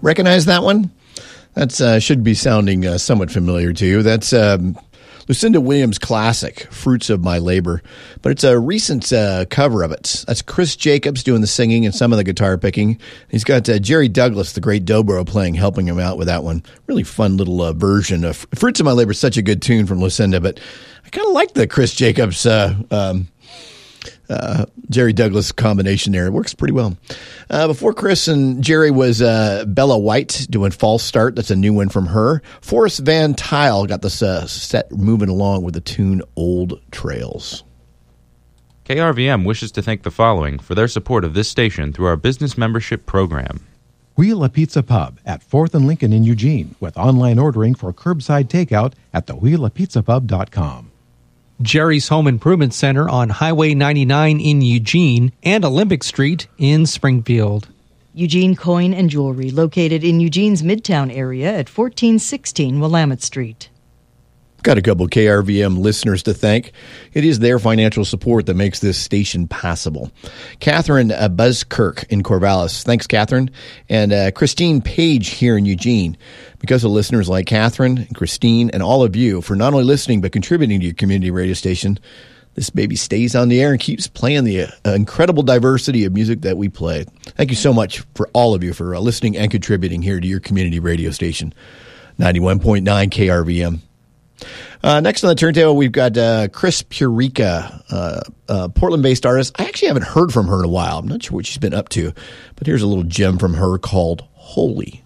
Recognize that one? That's should be sounding somewhat familiar to you. That's Lucinda Williams' classic, Fruits of My Labor. But it's a recent cover of it. That's Chris Jacobs doing the singing and some of the guitar picking. He's got Jerry Douglas, the great dobro, helping him out with that one. Really fun little version of Fruits of My Labor. Such a good tune from Lucinda, but I kind of like the Chris Jacobs Jerry Douglas combination there. It works pretty well. Before Chris and Jerry was Bella White doing False Start. That's a new one from her. Forrest Van Tile got this set moving along with the tune Old Trails. KRVM wishes to thank the following for their support of this station through our business membership program. Wheel a Pizza Pub at 4th and Lincoln in Eugene with online ordering for curbside takeout at thewheelapizzapub.com. Jerry's Home Improvement Center on Highway 99 in Eugene and Olympic Street in Springfield. Eugene Coin and Jewelry, located in Eugene's Midtown area at 1416 Willamette Street. Got a couple KRVM listeners to thank. It is their financial support that makes this station possible. Catherine Buzzkirk in Corvallis. Thanks, Catherine. And Christine Page here in Eugene. Because of listeners like Catherine and Christine and all of you for not only listening but contributing to your community radio station, this baby stays on the air and keeps playing the incredible diversity of music that we play. Thank you so much for all of you for listening and contributing here to your community radio station, 91.9 KRVM. Next on the turntable, we've got Chris Purica, Portland-based artist. I actually haven't heard from her in a while. I'm not sure what she's been up to, but here's a little gem from her called Holy.